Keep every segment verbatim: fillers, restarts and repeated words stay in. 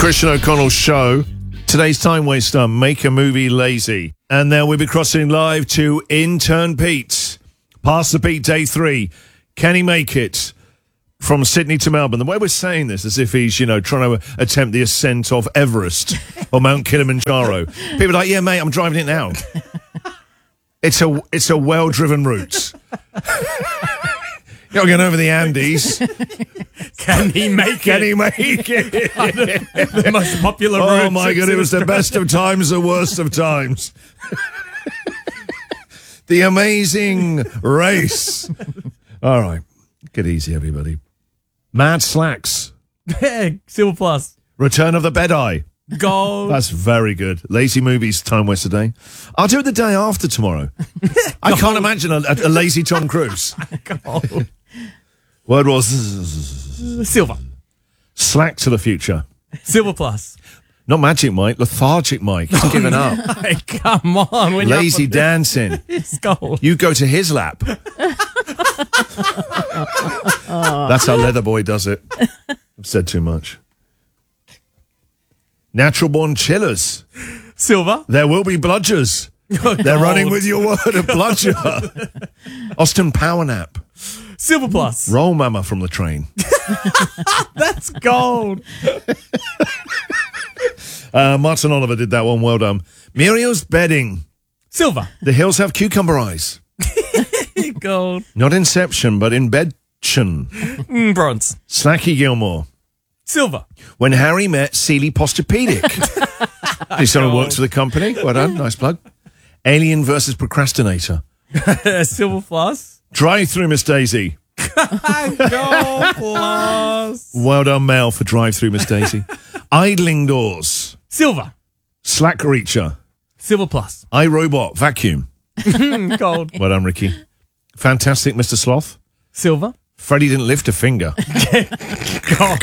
Christian O'Connell Show. Today's time waster, make a movie lazy. And then we'll be crossing live to Intern Pete. Pass the Pete, day three. Can he make it from Sydney to Melbourne? The way we're saying this, as if he's, you know, trying to attempt the ascent of Everest or Mount Kilimanjaro. People are like, yeah, mate, I'm driving it now. It's a, it's a well-driven route. You're going over the Andes. Can he make Can it? he make it? The most popular Oh route my God, it was the best of times, the worst of times. The amazing race. All right. Get easy, everybody. Mad Slacks. Silver Plus. Return of the Bed-Eye. Gold. That's very good. Lazy movies, time waster day. I'll do it the day after tomorrow. I can't imagine a, a, a lazy Tom Cruise. Gold. Word was Silver. slack to the future. Silver Plus. Not Magic Mike, Lethargic Mike. He's given up. Hey, come on. When Lazy you're up dancing. It's gold. You go to his lap. That's how Leatherboy does it. I've said too much. Natural born chillers. Silver. There will be bludgers. They're running with your word of bludger. Austin Power Nap. Silver Plus. Roll Mama from the train. That's gold. Uh, Martin Oliver did that one. Well done. Muriel's bedding. Silver. The hills have cucumber eyes. Gold. Not Inception, but in bedtion. Mm, bronze. Slacky Gilmore. Silver. When Harry met Sealy Posturepedic. He's someone who works for the company. Well done. Nice plug. Alien versus Procrastinator. Silver Plus. Drive Through Miss Daisy. Gold Plus. Well done, Mel, for Drive Through Miss Daisy. Idling Doors. Silver. Slack Reacher. Silver Plus. iRobot. Vacuum. Gold. Well done, Ricky. Fantastic Mister Sloth. Silver. Freddie didn't lift a finger. Gold.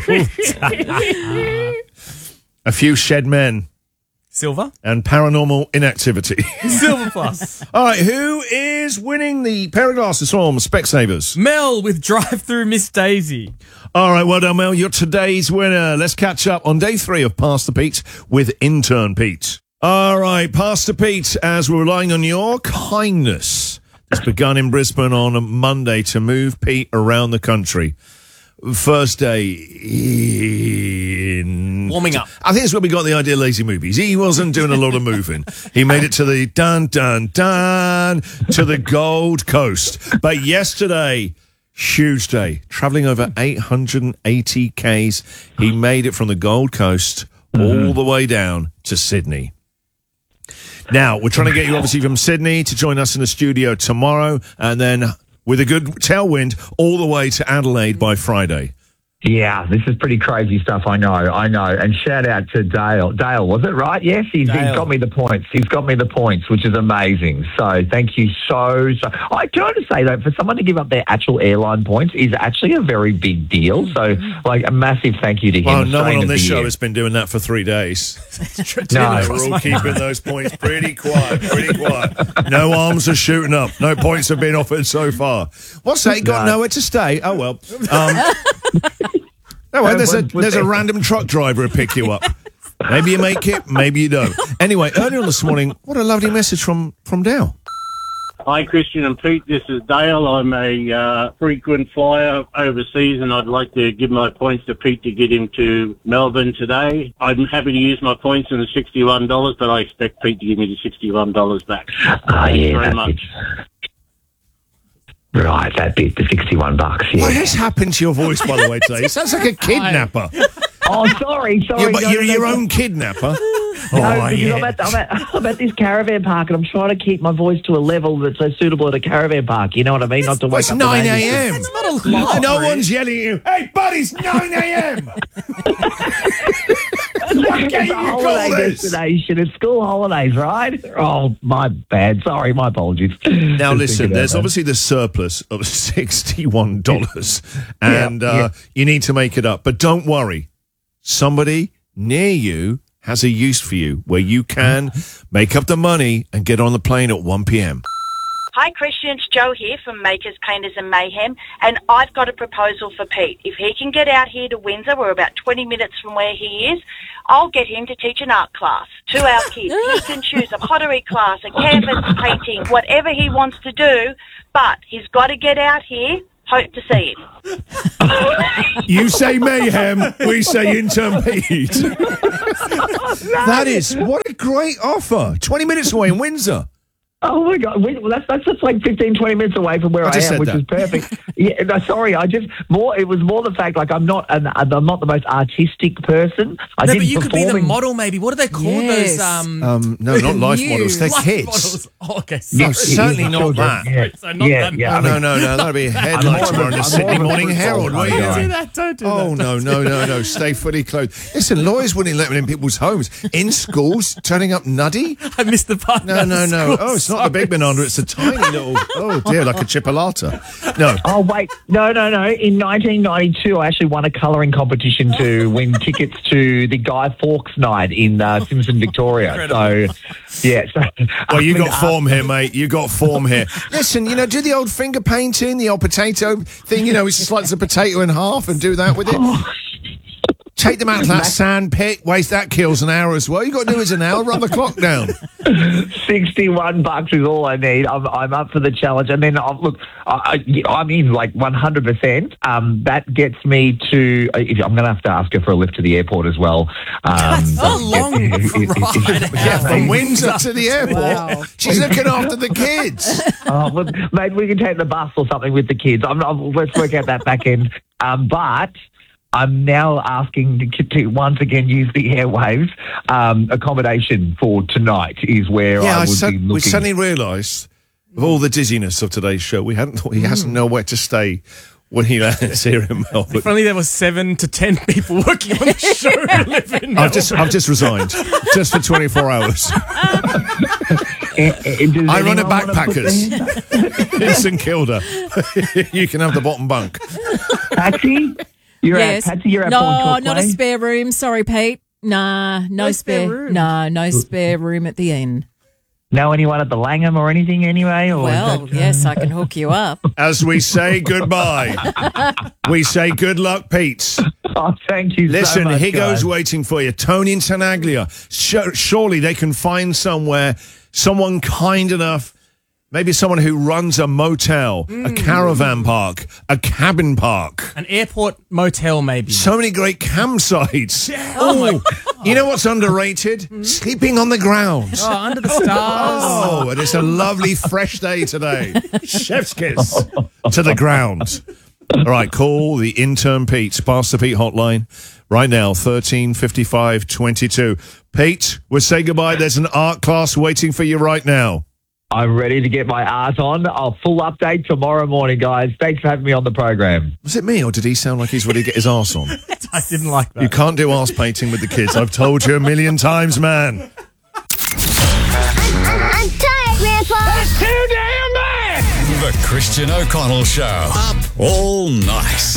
A Few Shed Men. Silver. And Paranormal Inactivity. Silver Plus. All right, who is winning the pair of glasses from Specsavers? Mel with Drive Through Miss Daisy. All right, well done, Mel. You're today's winner. Let's catch up on day three of Pastor Pete with Intern Pete. All right, Pastor Pete, as we're relying on your kindness, it's begun in Brisbane on Monday to move Pete around the country. First day in... Warming up. I think it's where we got the idea of lazy movies. He wasn't doing a lot of moving. He made it to the dun, dun, dun, to the Gold Coast. But yesterday, huge day, travelling over eight hundred eighty kays. He made it from the Gold Coast mm-hmm. all the way down to Sydney. Now, we're trying to get you obviously from Sydney to join us in the studio tomorrow, and then with a good tailwind all the way to Adelaide by Friday. Yeah, this is pretty crazy stuff. I know, I know. And shout out to Dale. Dale, was it right? Yes, he's, he's got me the points. He's got me the points, which is amazing. So thank you so, so. I do want to say, though, for someone to give up their actual airline points is actually a very big deal. So, like, a massive thank you to him. Well, no one on this show has been doing that for three days. No, we're all keeping those points pretty quiet, pretty quiet. No arms are shooting up. No points have been offered so far. What's that? You got No. nowhere to stay? Oh, well. Um... No, well, there's a there's a random truck driver who pick you up. Maybe you make it, maybe you don't. Anyway, earlier on this morning, what a lovely message from, from Dale. Hi, Christian and Pete. This is Dale. I'm a uh, frequent flyer overseas, and I'd like to give my points to Pete to get him to Melbourne today. I'm happy to use my points in the sixty-one dollars, but I expect Pete to give me the sixty-one dollars back. Oh, Thanks yeah, very that much. bit. Right, that bit, the sixty-one bucks, yeah. What has happened to your voice, by the way, today? It sounds like a kidnapper. Oh, sorry, sorry. You're, but no, you're no, your no. own kidnapper. No, Oh, because yeah. I'm, at, I'm, at, I'm at this caravan park and I'm trying to keep my voice to a level that's so suitable at a caravan park. You know what I mean? Not to Well, wake it's up nine the a neighbours. m. It's not a lot. No one's yelling at you. Hey, buddy, it's nine a m. What It's game a you call holiday this? destination. It's school holidays, right? Oh, my bad. Sorry, my apologies. Now, Just listen, thinking there's about obviously the surplus of sixty-one dollars, and Yeah, uh, yeah. you need to make it up. But don't worry. Somebody near you has a use for you where you can make up the money and get on the plane at one p m Hi, Christian. It's Joe here from Makers, Painters and Mayhem, and I've got a proposal for Pete. If he can get out here to Windsor, we're about twenty minutes from where he is, I'll get him to teach an art class to our kids. He can choose a pottery class, a canvas painting, whatever he wants to do, but he's got to get out here. Hope to see him. You say mayhem, we say intern Pete. That is, what a great offer. twenty minutes away in Windsor. Oh my God! Well, that's that's just like fifteen, twenty minutes away from where I I, just am, said which that. is perfect. Yeah, no, sorry, I just more. It was more the fact like I'm not an I'm not the most artistic person. I No, did but you could be the performing- model, maybe. What are they called? Yes. Those um, Um, no, not life You. models. They're life kids. models. Oh, okay, No, sorry. certainly not children, that. Yeah, So not yeah, them. yeah. Oh, I no, mean, no, no. That'll be I'm headlights more tomorrow in of a- the I'm Sydney more of a Morning football Herald. What are you guy. doing? Do that, don't do Oh, that. no, no, no, no. Stay fully clothed. Listen, lawyers wouldn't let me in people's homes. In schools, turning up nuddy? I missed the part. No, about no, no. school. Oh, it's not the big banana. It's a tiny little, oh, dear, like a chipolata. No. Oh wait, no, no, no! In nineteen ninety-two, I actually won a colouring competition to win tickets to the Guy Fawkes night in uh, Simpson, Victoria. So, yeah. So, Well, you I've been got form here, mate. You got form here. Listen, you know, do the old finger painting, the old potato thing. You know, it's slice the potato in half and do that with it. Take them out of that sand pit. Waste that kills an hour as well. You got to do is an hour. Run the clock down. sixty-one bucks is all I need. I'm, I'm up for the challenge. And then, I'll, look, I, I, I'm in like one hundred percent. Um, that gets me to, if, I'm going to have to ask her for a lift to the airport as well. Um, That's a long it- it- it- ride. Yeah, from Windsor to the airport. Wow. She's looking after the kids. Oh, well, maybe we can take the bus or something with the kids. I'm, I'm, let's work out that back end. Um, but I'm now asking to, to once again use the airwaves. Um, accommodation for tonight is where Yeah, I I would sud- be we looking. suddenly realised, with all the dizziness of today's show, we hadn't thought he hasn't nowhere to stay when he lands here in Melbourne. If only there was seven to ten people working on the show who live in I've just, I've just resigned, just for twenty-four hours. Eh, eh, does I run a anyone wanna put backpackers me- in St Kilda. You can have the bottom bunk. Patsy, you're Yes. at Patsy. You're at no, Point not a Causeway? spare room. Sorry, Pete. Nah, no, No spare spare. room. No, no spare room at the inn. Know anyone at the Langham or anything anyway? Or is Well, that, uh, yes, I can hook you up. As we say goodbye, we say good luck, Pete. Oh, thank you. so Listen, much, here goes guys. waiting for you. Tony and Tenaglia. Sh- surely they can find somewhere, someone kind enough, maybe someone who runs a motel, a caravan park, a cabin park. an airport motel, maybe. So many great campsites. Oh, my Oh, you know what's underrated? Sleeping on the ground. Oh, under the stars. Oh, and it's a lovely fresh day today. Chef's kiss to the ground. All right, call the intern Pete, Pass the Pete hotline right now, thirteen fifty-five twenty-two. Pete, we'll say goodbye. There's an art class waiting for you right now. I'm ready to get my art on. A full update tomorrow morning, guys. Thanks for having me on the program. Was it me, or did he sound like he's ready to get his arse on? I didn't like that. You can't do arse painting with the kids. I've told you a million times, man. I'm tired, Grandpa. The Christian O'Connell Show. Up all night.